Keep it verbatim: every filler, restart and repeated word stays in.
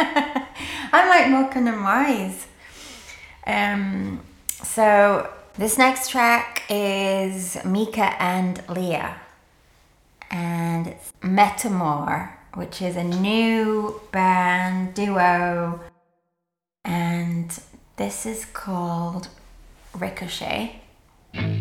I'm like Morecambe and Wise. Um, so this next track is Mika and Leah, and it's Metamor, which is a new band duo, and this is called Ricochet.